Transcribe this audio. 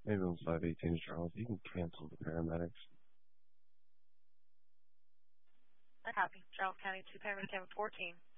Ambulance 518 is Charles. You can cancel the paramedics. I copy. Charles County 2 paramedics 14.